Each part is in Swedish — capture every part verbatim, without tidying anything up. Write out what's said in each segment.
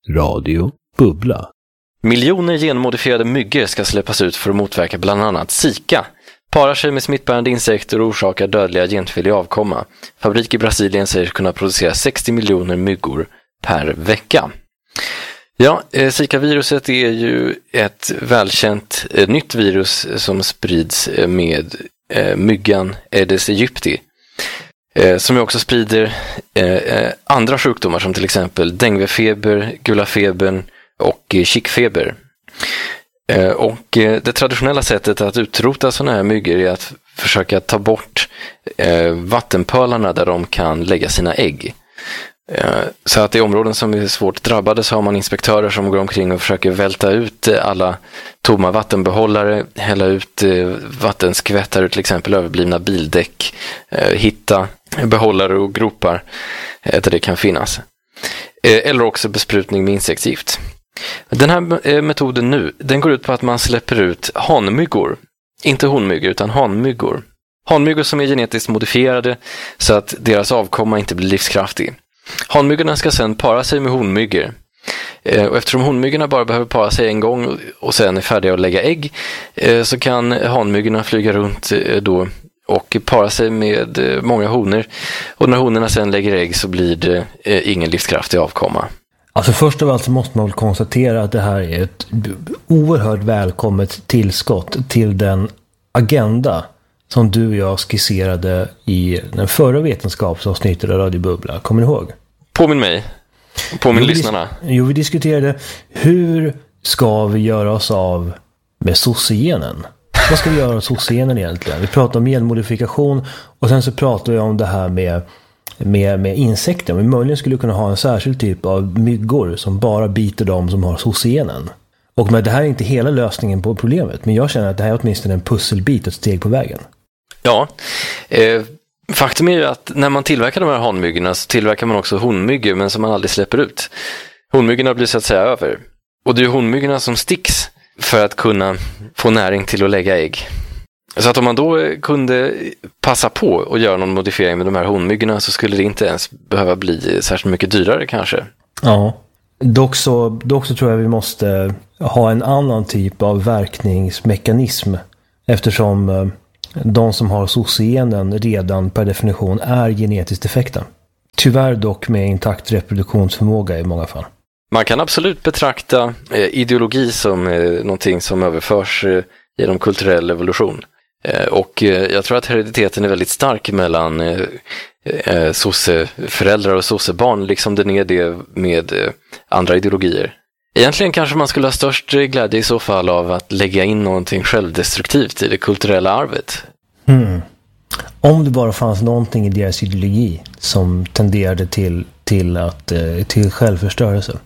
Radio Bubbla. Miljoner genmodifierade myggor ska släppas ut för att motverka bland annat Zika. Parar sig med smittbärande insekter och orsakar dödliga genfel i avkomma. Fabrik i Brasilien säger kunna producera sextio miljoner myggor per vecka. Ja, eh, Zika-viruset är ju ett välkänt eh, nytt virus som sprids eh, med eh, myggan Aedes aegypti. Eh, som också sprider eh, andra sjukdomar som till exempel denguefeber, gula febern och eh, kikfeber. Eh, och eh, det traditionella sättet att utrota sådana här myggor är att försöka ta bort eh, vattenpölarna där de kan lägga sina ägg. Eh, så att i områden som är svårt drabbade så har man inspektörer som går omkring och försöker välta ut eh, alla tomma vattenbehållare, hälla ut eh, vattenskvättare, till exempel överblivna bildäck, eh, hitta behållare och gropar eh, där det kan finnas. Eh, eller också besprutning med insektsgift. Den här eh, metoden nu, den går ut på att man släpper ut hanmyggor. Inte honmyggor utan hanmyggor. Hanmyggor som är genetiskt modifierade så att deras avkomma inte blir livskraftig. Hanmyggorna ska sedan para sig med honmyggor. Eh, och eftersom honmyggorna bara behöver para sig en gång och, och sen är färdiga att lägga ägg eh, så kan hanmyggorna flyga runt eh, då och para sig med eh, många honor. Och när honorna sen lägger ägg så blir det eh, ingen livskraftig avkomma. Alltså först av allt så måste man väl konstatera att det här är ett oerhört välkommet tillskott till den agenda som du och jag skisserade i den förra vetenskapsavsnittet av Radio Bubbla. Kommer ni ihåg? Påminn mig. Påminn jo, lyssnarna. Jo, vi diskuterade hur ska vi göra oss av med sossegenen? Vad ska vi göra av sossegenen egentligen? Vi pratade om genmodifikation och sen så pratade vi om det här med Med, med insekter. Vi möjligen skulle kunna ha en särskild typ av myggor som bara biter dem som har sossegenen. Och men det här är inte hela lösningen på problemet, men jag känner att det här är åtminstone en pusselbit, ett steg på vägen. Ja, eh, faktum är ju att när man tillverkar de här hanmyggorna så tillverkar man också honmyggor men som man aldrig släpper ut. Honmyggorna blir så att säga över. Och det är honmyggorna som sticks för att kunna få näring till att lägga ägg. Så att om man då kunde passa på att göra någon modifiering med de här honmyggorna så skulle det inte ens behöva bli särskilt mycket dyrare kanske. Ja, dock så, dock så tror jag vi måste ha en annan typ av verkningsmekanism eftersom de som har sossegenen redan per definition är genetiskt defekta. Tyvärr dock med intakt reproduktionsförmåga i många fall. Man kan absolut betrakta eh, ideologi som eh, någonting som överförs eh, genom kulturell evolution. Och jag tror att herediteten är väldigt stark mellan eh, sosseföräldrar och sossebarn, liksom den är det med eh, andra ideologier. Egentligen kanske man skulle ha störst glädje i så fall av att lägga in någonting självdestruktivt i det kulturella arvet. Mm. Om det bara fanns någonting i deras ideologi som tenderade till, till, att, till självförstörelse.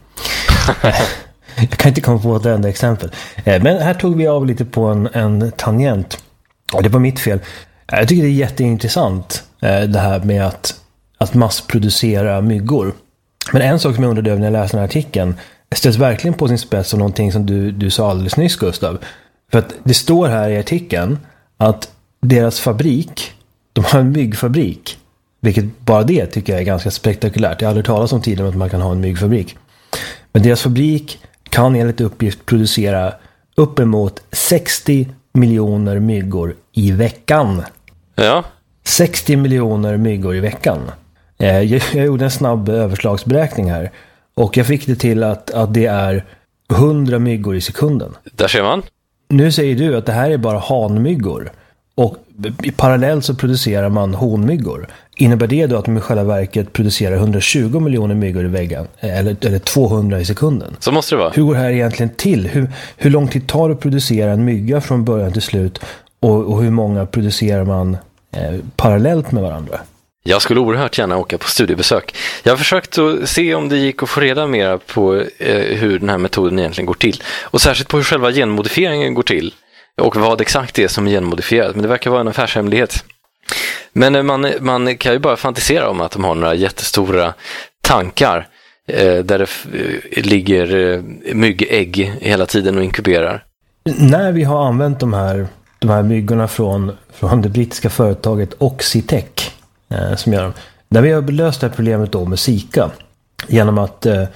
Jag kan inte komma på ett enda exempel. Men här tog vi av lite på en, en tangent. Och det var mitt fel. Jag tycker det är jätteintressant det här med att, att massproducera myggor. Men en sak som jag undrade över när jag läste den här artikeln ställs verkligen på sin spets av någonting som du, du sa alldeles nyss, Gustav. För att det står här i artikeln att deras fabrik, de har en myggfabrik. Vilket bara det tycker jag är ganska spektakulärt. Jag har aldrig talat om tidigare om att man kan ha en myggfabrik. Men deras fabrik kan enligt uppgift producera uppemot sextio miljoner myggor i veckan. Ja. sextio miljoner myggor i veckan. Jag, jag gjorde en snabb överslagsberäkning här. Och jag fick det till att, att det är hundra myggor i sekunden. Där ser man. Nu säger du att det här är bara hanmyggor. Och i parallell så producerar man honmyggor. Innebär det då att de i själva verket producerar hundratjugo miljoner myggor i veckan? Eller, eller tvåhundra i sekunden? Så måste det vara. Hur går det här egentligen till? Hur, hur lång tid tar det att producera en mygga från början till slut? Och, och hur många producerar man eh, parallellt med varandra? Jag skulle oerhört gärna åka på studiebesök. Jag har försökt att se om det gick att få reda mer på eh, hur den här metoden egentligen går till. Och särskilt på hur själva genmodifieringen går till. Och vad exakt det är som är genmodifierat. Men det verkar vara en affärshemlighet. Men man, man kan ju bara fantisera om att de har några jättestora tankar eh, där det f- ligger eh, myggägg hela tiden och inkuberar. När vi har använt de här, de här myggorna från, från det brittiska företaget Oxitec eh, som gör dem. När vi har löst det här problemet då med Zika genom att, eh,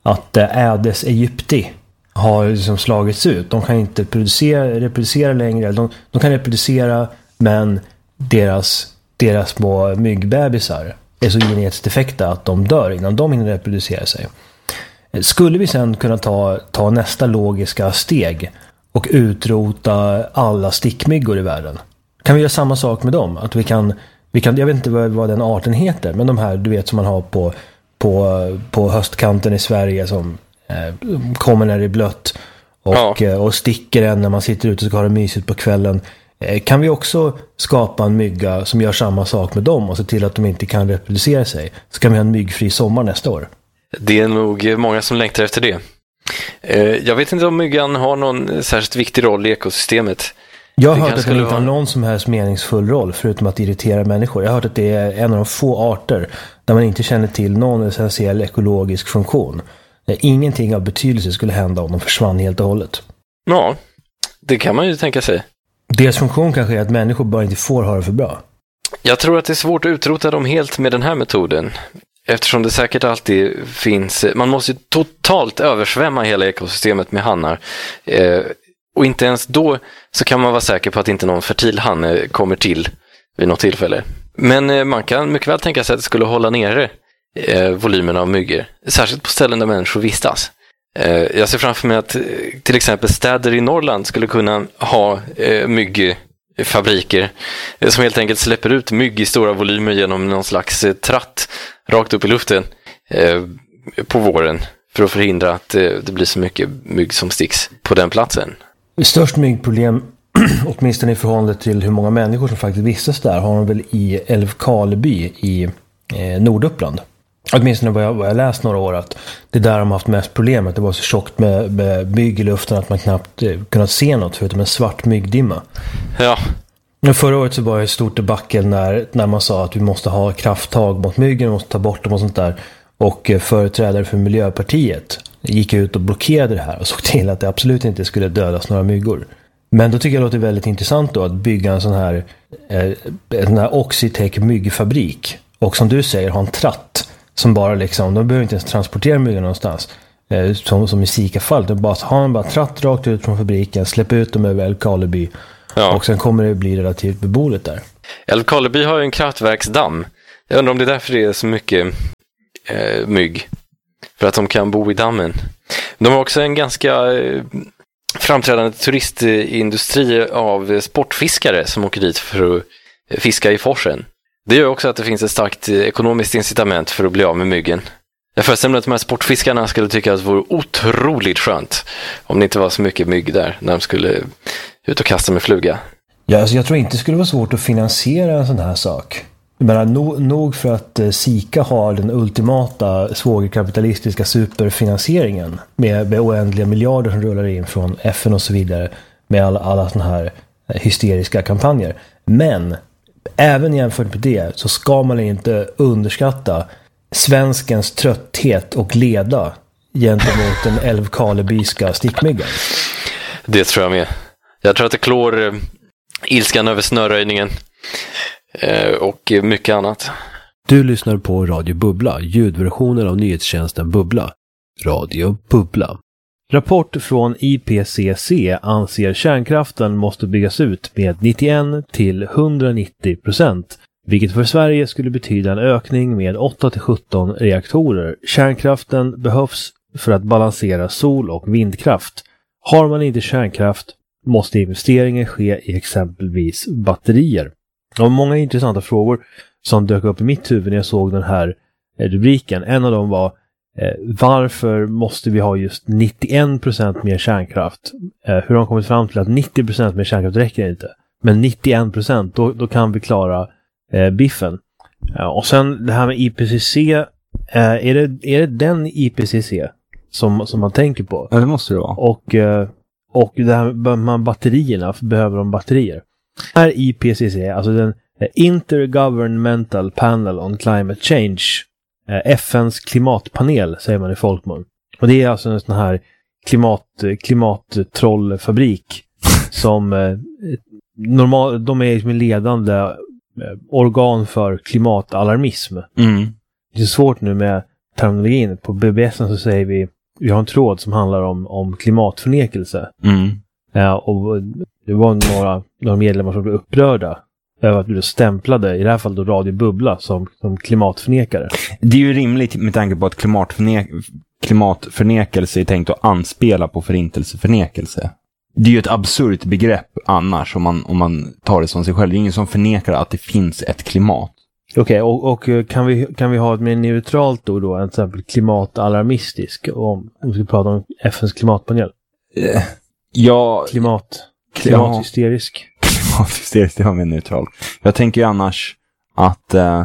att Aedes aegypti har liksom slagits ut. De kan inte producera, reproducera längre. De, de kan reproducera, men deras, deras små myggbebisar är så genetiskt defekta att de dör innan de hinner reproducera sig. Skulle vi sen kunna ta, ta nästa logiska steg och utrota alla stickmyggor i världen? Kan vi göra samma sak med dem? Att vi kan, vi kan jag vet inte vad, vad den arten heter, men de här du vet som man har på, på, på höstkanten i Sverige som eh, kommer när det är blött och, ja. och sticker en när man sitter ute och ska ha det mysigt på kvällen. Eh, kan vi också skapa en mygga som gör samma sak med dem och se till att de inte kan reproducera sig? Så kan vi ha en myggfri sommar nästa år. Det är nog många som längtar efter det. Jag vet inte om myggan har någon särskilt viktig roll i ekosystemet. Jag har hört att den inte har någon som helst meningsfull roll förutom att irritera människor. Jag har hört att det är en av de få arter där man inte känner till någon essentiell ekologisk funktion. Ingenting av betydelse skulle hända om de försvann helt och hållet. Ja, det kan man ju tänka sig. Deras funktion kanske är att människor bara inte får ha det för bra. Jag tror att det är svårt att utrota dem helt med den här metoden. Eftersom det säkert alltid finns... Man måste ju totalt översvämma hela ekosystemet med hannar. Eh, och inte ens då så kan man vara säker på att inte någon fertil hanne kommer till vid något tillfälle. Men eh, man kan mycket väl tänka sig att det skulle hålla nere eh, volymen av myggor. Särskilt på ställen där människor vistas. Eh, jag ser framför mig att eh, till exempel städer i Norrland skulle kunna ha eh, myggfabriker eh, som helt enkelt släpper ut mygg i stora volymer genom någon slags eh, tratt rakt upp i luften eh, på våren för att förhindra att eh, det blir så mycket mygg som sticks på den platsen. Störst myggproblem, åtminstone i förhållande till hur många människor som faktiskt vistas där, har de väl i Älvkarleby i eh, Norduppland. Åtminstone vad jag, vad jag läst några år, att det är där de har haft mest problem, att det var så tjockt med, med mygg i luften att man knappt eh, kunnat se något förutom en svart myggdimma. Ja. Men förra året så var det ett stort debacle när, när man sa att vi måste ha krafttag mot myggen, vi måste ta bort dem och sånt där. Och eh, företrädare för Miljöpartiet gick ut och blockerade det här och såg till att det absolut inte skulle dödas några myggor. Men då tycker jag det låter väldigt intressant då att bygga en sån här, eh, en här Oxitec myggfabrik. Och som du säger, ha en tratt som bara liksom, de behöver inte ens transportera myggen någonstans. Eh, som, som i Zika-fall, de bara har en bara tratt rakt ut från fabriken, släpper ut dem över Älvkarleby. Ja. Och sen kommer det bli relativt beboeligt där. Älvkarleby har ju en kraftverksdamm. Jag undrar om det är därför det är så mycket eh, mygg. För att de kan bo i dammen. De har också en ganska eh, framträdande turistindustri av sportfiskare som åker dit för att fiska i forsen. Det gör också att det finns ett starkt ekonomiskt incitament för att bli av med myggen. Jag föreställer mig att de här sportfiskarna skulle tycka att det vore otroligt skönt om det inte var så mycket mygg där när de skulle ut och kasta med fluga. Ja, alltså jag tror inte det skulle vara svårt att finansiera en sån här sak. Men nog, nog för att eh, Zika har den ultimata svågerkapitalistiska superfinansieringen med, med oändliga miljarder som rullar in från F N och så vidare med alla, alla såna här hysteriska kampanjer. Men även jämfört med det så ska man inte underskatta svenskens trötthet och leda gentemot den älvkarlebyska stickmyggan. Det tror jag med. Jag tror att det klår eh, ilskan över snöröjningen eh, och mycket annat. Du lyssnar på Radio Bubbla, ljudversionen av nyhetstjänsten Bubbla. Radio Bubbla. Rapport från I P C C anser kärnkraften måste byggas ut med nittioen till hundranittio procent, vilket för Sverige skulle betyda en ökning med åtta till sjutton reaktorer. Kärnkraften behövs för att balansera sol- och vindkraft. Har man inte kärnkraft måste investeringen ske i exempelvis batterier. Det var många intressanta frågor som dök upp i mitt huvud när jag såg den här rubriken. En av dem var eh, varför måste vi ha just nittioen procent mer kärnkraft? Eh, hur har de kommit fram till att nittio procent mer kärnkraft räcker inte? Men nittioen procent, då, då kan vi klara eh, biffen. Ja, och sen det här med I P C C, eh, är, det, är det den I P C C som, som man tänker på? Ja, det måste det vara. Och, eh, och det här med batterierna, behöver de batterier? Här I P C C, alltså den Intergovernmental Panel on Climate Change, F N:s klimatpanel säger man i folkmun. Och det är alltså en sån här klimat, klimattrollfabrik som eh, normal, de är liksom en ledande eh, organ för klimatalarmism. Mm. Det är svårt nu med terminologin. På B B S så säger vi vi har en tråd som handlar om, om klimatförnekelse. Mm. Ja, och det var några, några medlemmar som blev upprörda över att du stämplade, i det här fallet då Radio Bubbla, som, som klimatförnekare. Det är ju rimligt med tanke på att klimatförnek- klimatförnekelse är tänkt att anspela på förintelseförnekelse. Det är ju ett absurt begrepp annars om man, om man tar det som sig själv. Det är ingen som förnekar att det finns ett klimat. Okej, okay, och, och kan, vi, kan vi ha ett mer neutralt då, då till exempel klimatalarmistisk, om, om vi ska prata om F N:s klimatpanel? Uh, ja... Klimat, klimathysterisk. Klimathysterisk, det var mer neutralt. Jag tänker ju annars att uh,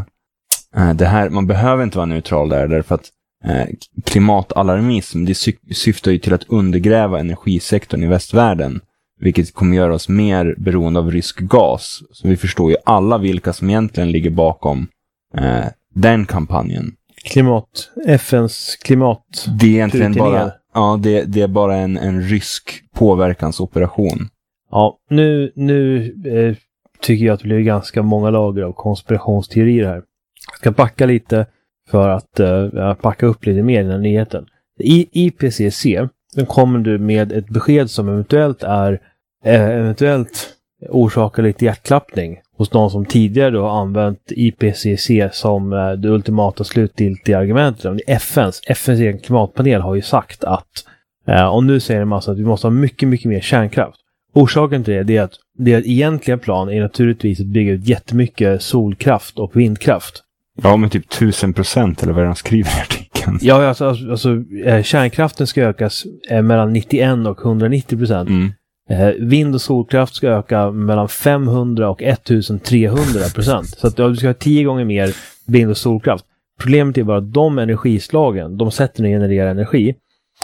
det här, man behöver inte vara neutral där, därför att uh, klimatalarmism, det sy- syftar ju till att undergräva energisektorn i västvärlden, vilket kommer göra oss mer beroende av rysk gas. Så vi förstår ju alla vilka som egentligen ligger bakom uh, den kampanjen. Klimat, F N:s klimat. Det är egentligen bara, ja, det, det är bara en, en rysk påverkansoperation. Ja, nu, nu eh, tycker jag att det blir ganska många lager av konspirationsteorier här. Jag ska backa lite för att eh, backa upp lite mer i den här nyheten. I I P C C den kommer du med ett besked som eventuellt är eh, eventuellt orsakar lite hjärtklappning hos någon som tidigare då har använt I P C C som eh, det ultimata slutgiltiga argumentet. F N:s, F N:s egen klimatpanel har ju sagt att eh, och nu säger de alltså att vi måste ha mycket, mycket mer kärnkraft. Orsaken till det, det är att det egentliga plan är naturligtvis att bygga ut jättemycket solkraft och vindkraft. Ja, men typ tusen procent eller vad de skriver i artikeln. Ja, alltså, alltså, alltså eh, kärnkraften ska ökas eh, mellan nittioen och hundranittio procent. Mm. Eh, vind- och solkraft ska öka mellan femhundra och ettusentrehundra procent. Så att ja, du ska ha tio gånger mer vind- och solkraft. Problemet är bara att de energislagen, de sätten att generera energi,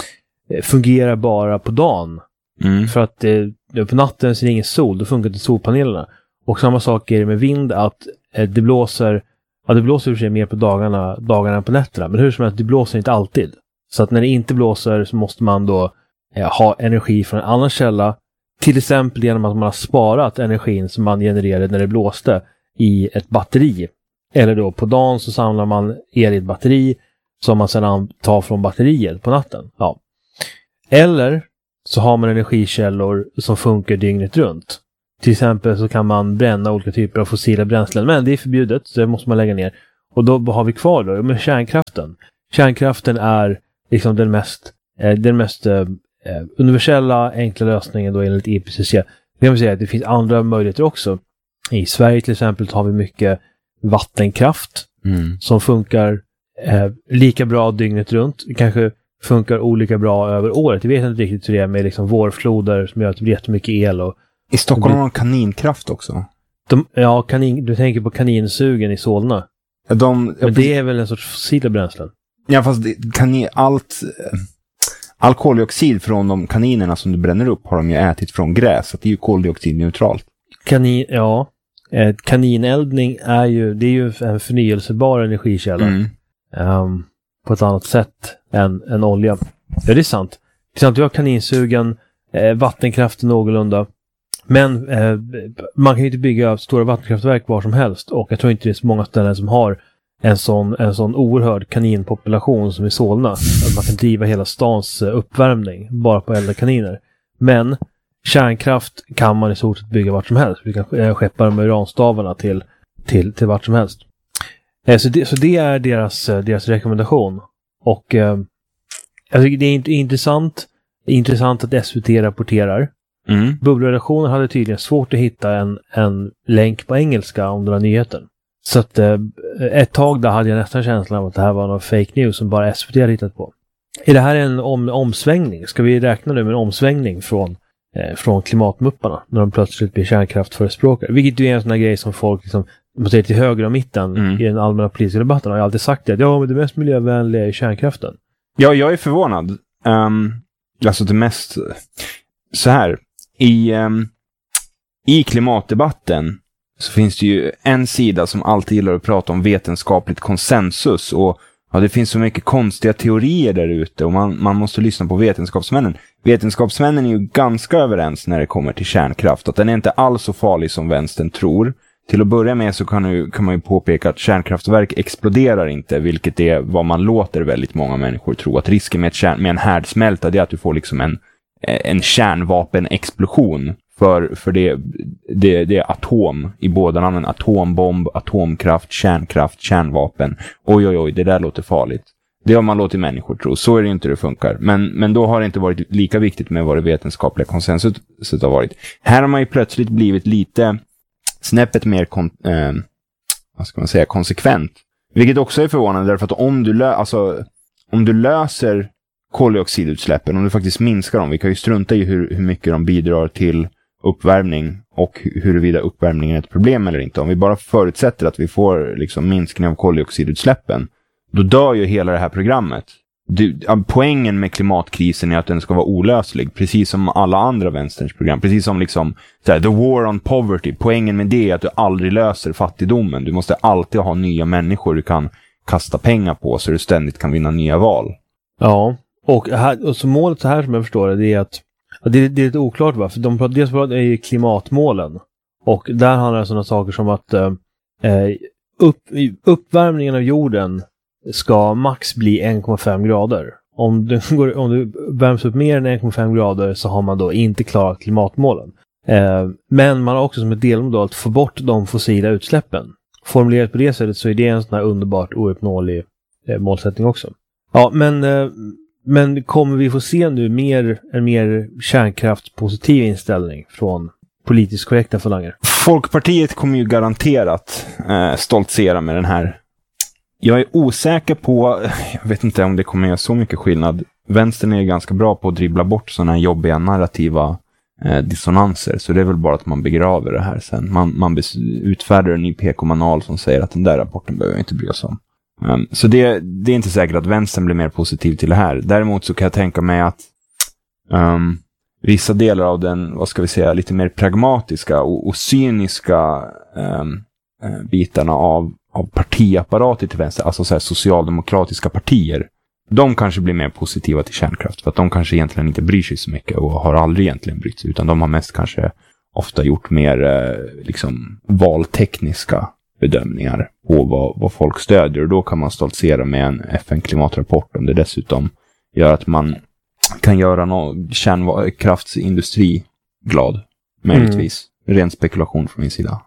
eh, fungerar bara på dagen. Mm. För att eh, på natten så är det ingen sol, då funkar inte solpanelerna. Och samma sak är det med vind, att eh, det blåser, ja, det blåser för sig mer på dagarna, dagarna än på nätterna. Men hur som helst, det blåser inte alltid. Så att när det inte blåser så måste man då eh, ha energi från en annan källa. Till exempel genom att man har sparat energin som man genererade när det blåste i ett batteri. Eller då på dagen så samlar man el i ett batteri som man sedan tar från batteriet på natten. Ja. Eller så har man energikällor som funkar dygnet runt. Till exempel så kan man bränna olika typer av fossila bränslen. Men det är förbjudet, så det måste man lägga ner. Och då har vi kvar då, med kärnkraften. Kärnkraften är liksom den mest, eh, den mest eh, universella, enkla lösningen då enligt I P C C. Det kan vi säga att det finns andra möjligheter också. I Sverige till exempel har vi mycket vattenkraft Mm. som funkar eh, lika bra dygnet runt. Kanske funkar olika bra över året. Jag vet inte riktigt hur det är med liksom vårfloder som gör att det blir jättemycket el. Och I Stockholm har de kaninkraft också. de, ja, kanin, du tänker på kaninsugen i Solna. De, Men det är väl en sorts fossila bränslen? Ja, fast det, kanin, allt... All koldioxid från de kaninerna som du bränner upp har de ju ätit från gräs. Så det är ju koldioxidneutralt. Kanin, ja. Eh, kanineldning är ju, det är ju en förnyelsebar energikälla. Mm. Um, på ett annat sätt än, än olja. Ja, det är sant. Det är sant, vi har kaninsugen, eh, vattenkraften någorlunda. Men eh, man kan ju inte bygga stora vattenkraftverk var som helst. Och jag tror inte det är så många ställen som har en sån, en sån oerhörd kaninpopulation som i Solna. Att man kan driva hela stans uppvärmning bara på elda kaniner. Men kärnkraft kan man i stort sett bygga vart som helst. Vi kan skeppa de uranstavarna till, till, till vart som helst. Eh, så, det, så det är deras, deras rekommendation. Och eh, alltså det är inte intressant, intressant att S V T rapporterar. Mm. Bubbelredaktionen hade tydligen svårt att hitta en, en länk på engelska om den här nyheten. Så att eh, ett tag där hade jag nästan känslan av att det här var någon fake news som bara S V T hade hittat på. Är det här en om, omsvängning? Ska vi räkna nu med en omsvängning från, eh, från klimatmupparna när de plötsligt blir kärnkraftförespråkare? Vilket ju är en sån här grej som folk liksom, man säger till höger och mitten mm. i den allmänna politiska debatten har jag alltid sagt det. Ja, men det mest miljövänliga är kärnkraften. Ja, jag är förvånad. Um, alltså det mest... Så här. I, um, I klimatdebatten så finns det ju en sida som alltid gillar att prata om vetenskapligt konsensus. Och ja, det finns så mycket konstiga teorier där ute och man, man måste lyssna på vetenskapsmännen. Vetenskapsmännen är ju ganska överens när det kommer till kärnkraft. Att den är inte alls så farlig som vänstern tror. till att börja med så kan, ju, kan man ju påpeka att kärnkraftverk exploderar inte, vilket är vad man låter väldigt många människor tro. Att risken med, ett kärn, med en härdsmälta är att du får liksom en, en kärnvapenexplosion. För, för det, det, det är atom i båda namnen. Atombomb, atomkraft, kärnkraft, kärnvapen. Oj, oj, oj, det där låter farligt. Det har man låtit människor tro. Så är det inte det funkar. Men, men då har det inte varit lika viktigt med vad det vetenskapliga konsensuset har varit. Här har man ju plötsligt blivit lite snäppet mer kon, eh, vad ska man säga, konsekvent. Vilket också är förvånande, därför att om du, lö, alltså, om du löser koldioxidutsläppen, om du faktiskt minskar dem, vi kan ju strunta i hur, hur mycket de bidrar till uppvärmning och huruvida uppvärmningen är ett problem eller inte. Om vi bara förutsätter att vi får liksom minskning av koldioxidutsläppen, då dör ju hela det här programmet. Du, poängen med klimatkrisen är att den ska vara olöslig, precis som alla andra vänsterns program. Precis som liksom så här, the war on poverty. Poängen med det är att du aldrig löser fattigdomen. Du måste alltid ha nya människor du kan kasta pengar på, så du ständigt kan vinna nya val. Ja, och, här, och så målet så här som jag förstår det, det är att det, det är lite oklart, va? För de dels är ju klimatmålen. Och där handlar det om sådana saker som att eh, upp, uppvärmningen av jorden ska max bli en komma fem grader. Om du, går, om du värms upp mer än en komma fem grader så har man då inte klarat klimatmålen. Eh, men man har också som ett delmål att få bort de fossila utsläppen. Formulerat på det sättet så är det en sån här underbart ouppnåelig eh, målsättning också. Ja, men, eh, men kommer vi få se nu mer, en mer kärnkraftspositiv inställning från politiskt korrekta falanger? Folkpartiet kommer ju garanterat eh, stoltsera med den här. Jag är osäker på, jag vet inte om det kommer göra så mycket skillnad. Vänstern är ganska bra på att dribbla bort sådana här jobbiga narrativa eh, dissonanser. Så det är väl bara att man begraver det här sen. Man, man utfärdar en ny P K-manual som säger att den där rapporten behöver jag inte bry oss om. Um, så det, det är inte säkert att vänstern blir mer positiv till det här. Däremot så kan jag tänka mig att um, vissa delar av den, vad ska vi säga, lite mer pragmatiska och, och cyniska um, uh, bitarna av av partiapparater till vänster, alltså så här socialdemokratiska partier, de kanske blir mer positiva till kärnkraft, för att de kanske egentligen inte bryr sig så mycket och har aldrig egentligen brytt sig, utan de har mest kanske ofta gjort mer eh, liksom valtekniska bedömningar på vad, vad folk stödjer, och då kan man stoltsera med en F N-klimatrapport om det dessutom gör att man kan göra någon kärnkraftsindustri glad, möjligtvis. Mm. Ren spekulation från min sida.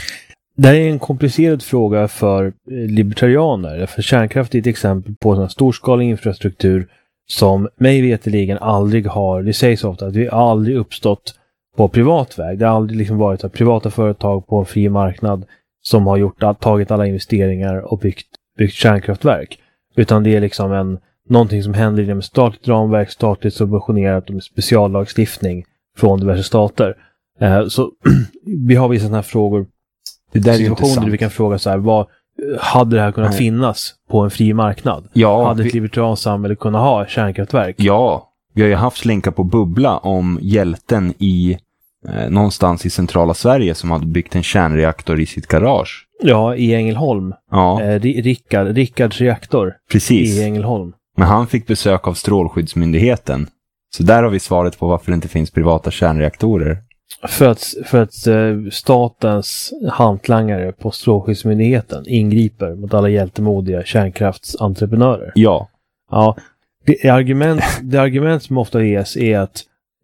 Det här är en komplicerad fråga för libertarianer. För kärnkraft är ett exempel på en storskalig infrastruktur som mig veteligen aldrig har, det sägs ofta att det aldrig uppstått på privat väg. Det har aldrig liksom varit att privata företag på en fri marknad som har gjort, tagit alla investeringar och byggt, byggt kärnkraftverk. Utan det är liksom en, någonting som händer genom statligt ramverk, statligt subventionerat och med speciallagstiftning från diverse stater. Eh, så vi har vissa sådana här frågor. Det där är situationer där vi kan fråga så här, vad hade det här kunnat Nej. finnas på en fri marknad? Ja, hade ett vi... libertarianskt samhälle kunnat ha kärnkraftverk? Ja, vi har ju haft länkar på Bubbla om hjälten i eh, någonstans i centrala Sverige som hade byggt en kärnreaktor i sitt garage. Ja, i Ängelholm. Ja. Eh, Rickard, Rickards reaktor. Precis. I Ängelholm. Men han fick besök av Strålskyddsmyndigheten. Så där har vi svaret på varför det inte finns privata kärnreaktorer. För att, för att uh, statens hantlangare på Strålskyddsmyndigheten ingriper mot alla hjältemodiga kärnkraftsentreprenörer. Ja. Ja. Det argument, det argument som ofta ges är att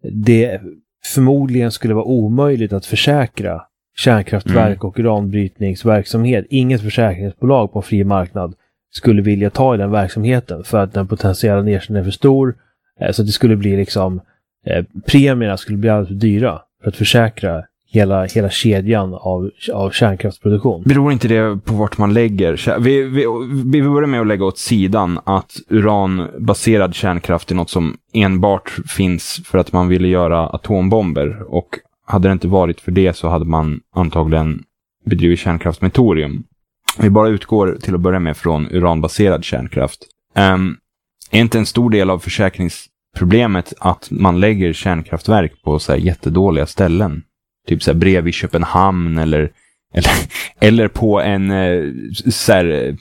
det förmodligen skulle vara omöjligt att försäkra kärnkraftverk mm. och uranbrytningsverksamhet. Inget försäkringsbolag på en fri marknad skulle vilja ta i den verksamheten för att den potentiella nedsättningen är för stor. Så att det skulle bli liksom eh, premierna skulle bli alldeles för dyra för att försäkra hela, hela kedjan av, av kärnkraftsproduktion. Beror inte det på vart man lägger? Vi, vi, vi börjar med att lägga åt sidan att uranbaserad kärnkraft är något som enbart finns för att man ville göra atombomber, och hade det inte varit för det så hade man antagligen bedrivit kärnkraft med torium. Vi bara utgår till att börja med från uranbaserad kärnkraft. Um, är inte en stor del av försäkringsproblemet att man lägger kärnkraftverk på så här jättedåliga ställen? Typ så här bredvid Köpenhamn eller, eller, eller på en så här,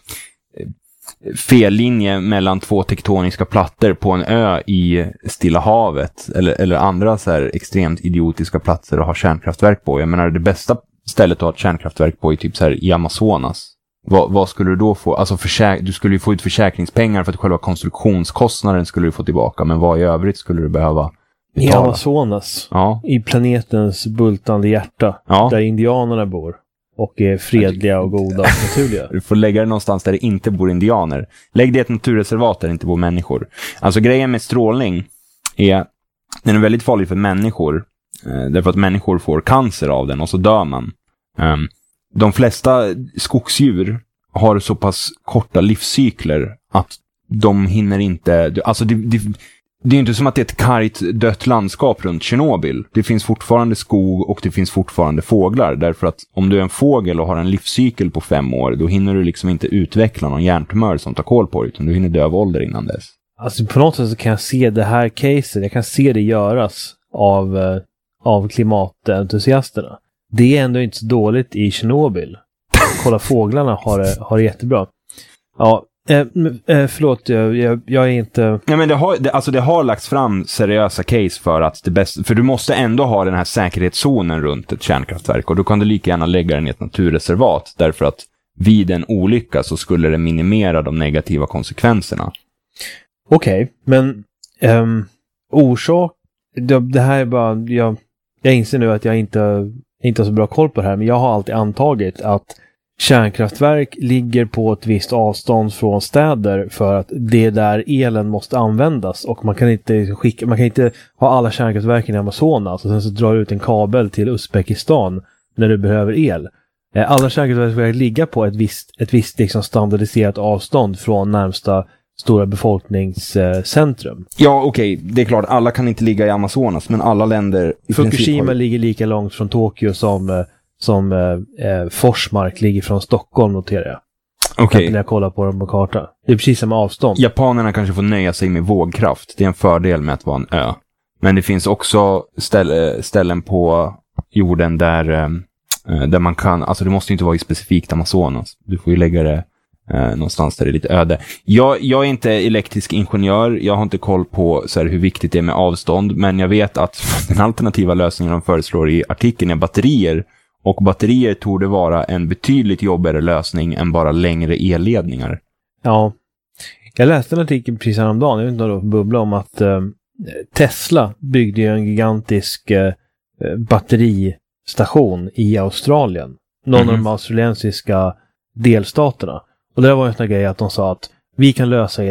fel linje mellan två tektoniska plattor på en ö i Stilla havet, eller, eller andra så här extremt idiotiska platser att ha kärnkraftverk på. Jag menar, det bästa stället att ha ett kärnkraftverk på i typ så här i Amazonas. Vad, vad skulle du då få? Alltså försäk- du skulle ju få ut försäkringspengar för att själva konstruktionskostnaden skulle du få tillbaka. Men vad i övrigt skulle du behöva betala? I Amazonas. Ja. I planetens bultande hjärta. Ja. Där indianerna bor. Och är fredliga och goda och naturliga. Du får lägga det någonstans där det inte bor indianer. Lägg det i ett naturreservat där det inte bor människor. Alltså grejen med strålning är, den är väldigt farlig för människor. Eh, därför att människor får cancer av den och så dör man. Um, de flesta skogsdjur har så pass korta livscykler att de hinner inte... Alltså det, det, det är inte som att det är ett kargt dött landskap runt Tjernobyl. Det finns fortfarande skog och det finns fortfarande fåglar. Därför att om du är en fågel och har en livscykel på fem år, då hinner du liksom inte utveckla någon hjärntumör som tar koll på det, utan du hinner dö av ålder innan dess. Alltså på något sätt så kan jag se det här caset, jag kan se det göras av, eh, av klimatentusiasterna. Det är ändå inte så dåligt i Tjernobyl. Kolla, fåglarna har det, har det jättebra. Ja, eh, eh, förlåt, jag, jag, jag är inte... Ja, men det har, det, alltså det har lagts fram seriösa case för att det bästa... För du måste ändå ha den här säkerhetszonen runt ett kärnkraftverk, och då kan du lika gärna lägga den i ett naturreservat, därför att vid en olycka så skulle det minimera de negativa konsekvenserna. Okej, okay, men um, orsak... Det, det här är bara... Jag, jag inser nu att jag inte, inte har så bra koll på det här, men jag har alltid antagit att kärnkraftverk ligger på ett visst avstånd från städer för att det är där elen måste användas, och man kan inte skicka, man kan inte ha alla kärnkraftverken i Amazonas och sen så drar du ut en kabel till Uzbekistan när du behöver el. Alla kärnkraftverk ligger på ett visst, ett visst liksom standardiserat avstånd från närmsta stora befolkningscentrum. Ja, okej. Okay. Det är klart, alla kan inte ligga i Amazonas, men alla länder... I Fukushima har... ligger lika långt från Tokyo som, som eh, Forsmark ligger från Stockholm, noterar jag. Okej. Okay. När jag kollar på dem på karta. Det är precis samma avstånd. Japanerna kanske får nöja sig med vågkraft. Det är en fördel med att vara en ö. Men det finns också ställ, ställen på jorden där, eh, där man kan... Alltså det måste ju inte vara i specifikt Amazonas. Du får ju lägga det Eh, någonstans där det är lite öde. Jag, jag är inte elektrisk ingenjör. Jag har inte koll på så här, hur viktigt det är med avstånd. Men jag vet att den alternativa lösningen de föreslår i artikeln är batterier. Och batterier torde vara en betydligt jobbigare lösning än bara längre elledningar. Ja. Jag läste en artikel precis häromdagen, jag vet inte vad det bubbla om att eh, Tesla byggde en gigantisk eh, batteristation i Australien. Någon mm. av de australiensiska delstaterna. Och det var en sån här grej att de sa att vi kan lösa